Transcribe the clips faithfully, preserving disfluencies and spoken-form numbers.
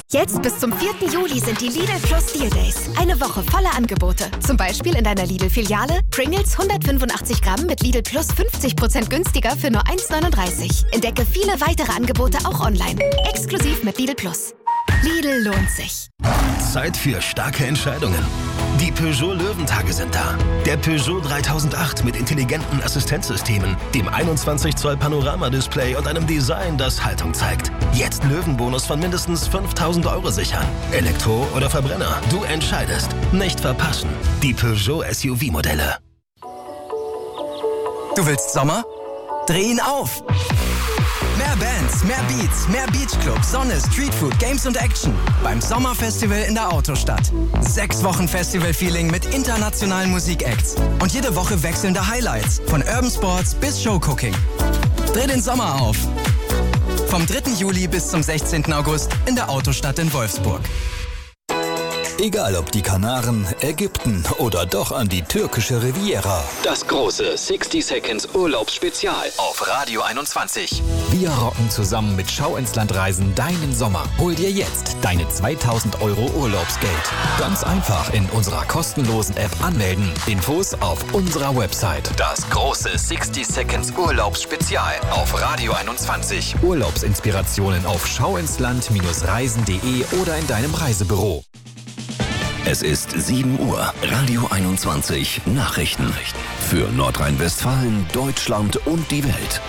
Jetzt bis zum vierten Juli sind die Lidl Plus Deal Days. Eine Woche voller Angebote. Zum Beispiel in deiner Lidl-Filiale Pringles hundertfünfundachtzig Gramm mit Lidl Plus fünfzig Prozent günstiger für nur eins neununddreißig. Entdecke viele weitere Angebote auch online. Exklusiv mit Lidl Plus. Lidl lohnt sich. Zeit für starke Entscheidungen. Die Peugeot Löwentage sind da. Der Peugeot dreitausendacht mit intelligenten Assistenzsystemen, dem einundzwanzig Zoll Panoramadisplay und einem Design, das Haltung zeigt. Jetzt Löwenbonus von mindestens fünftausend Euro sichern. Elektro oder Verbrenner, du entscheidest. Nicht verpassen. Die Peugeot S U V-Modelle. Du willst Sommer? Dreh ihn auf! Mehr Bands, mehr Beats, mehr Beachclub, Sonne, Streetfood, Games und Action beim Sommerfestival in der Autostadt. Sechs Wochen Festival-Feeling mit internationalen Musikacts und jede Woche wechselnde Highlights von Urban Sports bis Showcooking. Dreh den Sommer auf! Vom dritten Juli bis zum sechzehnten August in der Autostadt in Wolfsburg. Egal ob die Kanaren, Ägypten oder doch an die türkische Riviera. Das große sixty Seconds Urlaubsspezial auf Radio einundzwanzig. Wir rocken zusammen mit Schau ins Land Reisen deinen Sommer. Hol dir jetzt deine zweitausend Euro Urlaubsgeld. Ganz einfach in unserer kostenlosen App anmelden. Infos auf unserer Website. Das große sixty Seconds Urlaubsspezial auf Radio einundzwanzig. Urlaubsinspirationen auf schauinsland Reisen punkt de oder in deinem Reisebüro. Es ist sieben Uhr. Radio einundzwanzig Nachrichten. Für Nordrhein-Westfalen, Deutschland und die Welt.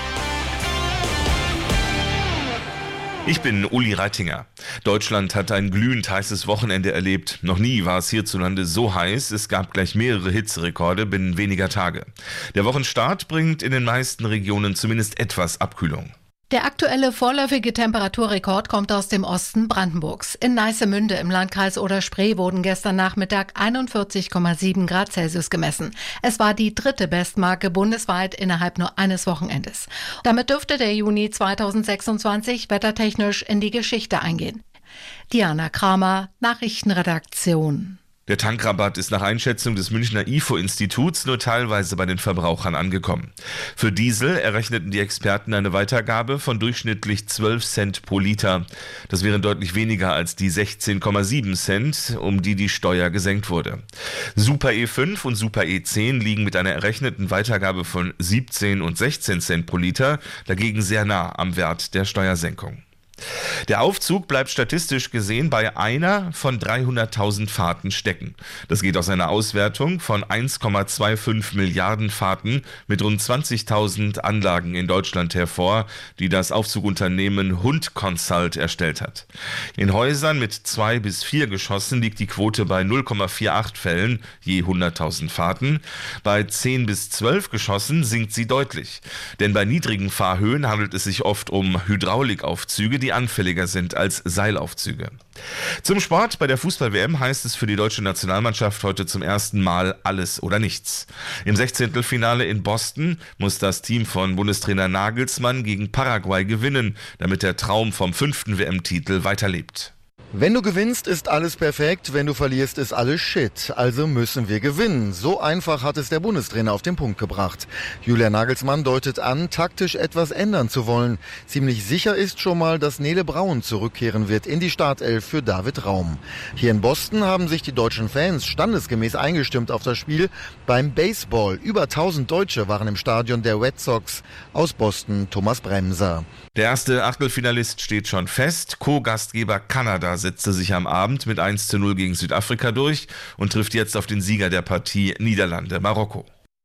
Ich bin Uli Reitinger. Deutschland hat ein glühend heißes Wochenende erlebt. Noch nie war es hierzulande so heiß. Es gab gleich mehrere Hitzerekorde binnen weniger Tage. Der Wochenstart bringt in den meisten Regionen zumindest etwas Abkühlung. Der aktuelle vorläufige Temperaturrekord kommt aus dem Osten Brandenburgs. In Neissemünde im Landkreis Oder-Spree wurden gestern Nachmittag einundvierzig Komma sieben Grad Celsius gemessen. Es war die dritte Bestmarke bundesweit innerhalb nur eines Wochenendes. Damit dürfte der Juni zweitausendsechsundzwanzig wettertechnisch in die Geschichte eingehen. Diana Kramer, Nachrichtenredaktion. Der Tankrabatt ist nach Einschätzung des Münchner I F O-Instituts nur teilweise bei den Verbrauchern angekommen. Für Diesel errechneten die Experten eine Weitergabe von durchschnittlich zwölf Cent pro Liter. Das wären deutlich weniger als die sechzehn Komma sieben Cent, um die die Steuer gesenkt wurde. Super E fünf und Super E zehn liegen mit einer errechneten Weitergabe von siebzehn und sechzehn Cent pro Liter dagegen sehr nah am Wert der Steuersenkung. Der Aufzug bleibt statistisch gesehen bei einer von dreihunderttausend Fahrten stecken. Das geht aus einer Auswertung von eins Komma fünfundzwanzig Milliarden Fahrten mit rund zwanzigtausend Anlagen in Deutschland hervor, die das Aufzugunternehmen Hund Consult erstellt hat. In Häusern mit zwei bis vier Geschossen liegt die Quote bei null Komma achtundvierzig Fällen je hunderttausend Fahrten. Bei zehn bis zwölf Geschossen sinkt sie deutlich. Denn bei niedrigen Fahrhöhen handelt es sich oft um Hydraulikaufzüge, die anfälliger sind als Seilaufzüge. Zum Sport. Bei der Fußball-W M heißt es für die deutsche Nationalmannschaft heute zum ersten Mal alles oder nichts. Im Sechzehntelfinale in Boston muss das Team von Bundestrainer Nagelsmann gegen Paraguay gewinnen, damit der Traum vom fünften W M-Titel weiterlebt. Wenn du gewinnst, ist alles perfekt. Wenn du verlierst, ist alles Shit. Also müssen wir gewinnen. So einfach hat es der Bundestrainer auf den Punkt gebracht. Julian Nagelsmann deutet an, taktisch etwas ändern zu wollen. Ziemlich sicher ist schon mal, dass Nele Braun zurückkehren wird in die Startelf für David Raum. Hier in Boston haben sich die deutschen Fans standesgemäß eingestimmt auf das Spiel beim Baseball. Über tausend Deutsche waren im Stadion der Red Sox. Aus Boston Thomas Bremser. Der erste Achtelfinalist steht schon fest. Co-Gastgeber Kanada setzte sich am Abend mit eins zu null gegen Südafrika durch und trifft jetzt auf den Sieger der Partie Niederlande, Marokko.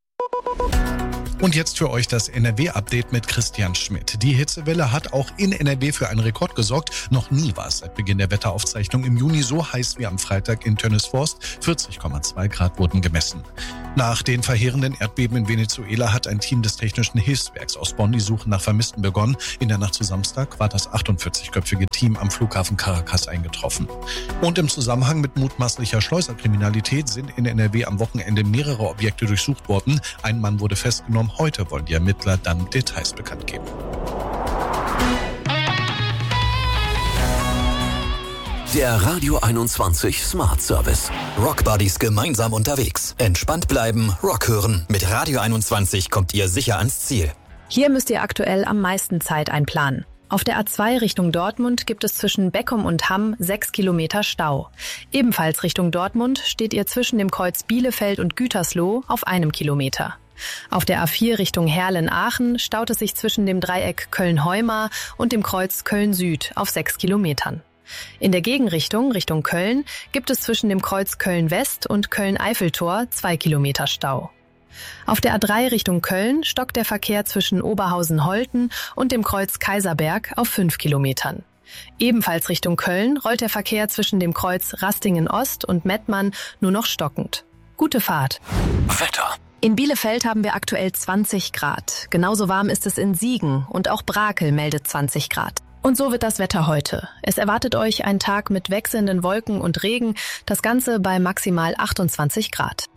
Und jetzt für euch das N R W-Update mit Christian Schmidt. Die Hitzewelle hat auch in N R W für einen Rekord gesorgt. Noch nie war es seit Beginn der Wetteraufzeichnung im Juni so heiß wie am Freitag in Tönnesforst. vierzig Komma zwei Grad wurden gemessen. Nach den verheerenden Erdbeben in Venezuela hat ein Team des Technischen Hilfswerks aus Bonn die Suche nach Vermissten begonnen. In der Nacht zu Samstag war das achtundvierzigköpfige Team am Flughafen Caracas eingetroffen. Und im Zusammenhang mit mutmaßlicher Schleuserkriminalität sind in N R W am Wochenende mehrere Objekte durchsucht worden. Ein Mann wurde festgenommen. Heute wollen die Ermittler dann Details bekannt geben. Der Radio einundzwanzig Smart Service. Rock Buddies gemeinsam unterwegs. Entspannt bleiben, Rock hören. Mit Radio einundzwanzig kommt ihr sicher ans Ziel. Hier müsst ihr aktuell am meisten Zeit einplanen. Auf der A zwei Richtung Dortmund gibt es zwischen Beckum und Hamm sechs Kilometer Stau. Ebenfalls Richtung Dortmund steht ihr zwischen dem Kreuz Bielefeld und Gütersloh auf einem Kilometer. Auf der A vier Richtung Herrlen-Aachen staut es sich zwischen dem Dreieck Köln-Heumar und dem Kreuz Köln-Süd auf sechs Kilometern. In der Gegenrichtung, Richtung Köln, gibt es zwischen dem Kreuz Köln-West und Köln-Eiffeltor zwei Kilometer Stau. Auf der A drei Richtung Köln stockt der Verkehr zwischen Oberhausen-Holten und dem Kreuz Kaiserberg auf fünf Kilometern. Ebenfalls Richtung Köln rollt der Verkehr zwischen dem Kreuz Rastingen-Ost und Mettmann nur noch stockend. Gute Fahrt. Wetter. In Bielefeld haben wir aktuell zwanzig Grad. Genauso warm ist es in Siegen und auch Brakel meldet zwanzig Grad. Und so wird das Wetter heute. Es erwartet euch ein Tag mit wechselnden Wolken und Regen, das Ganze bei maximal achtundzwanzig Grad.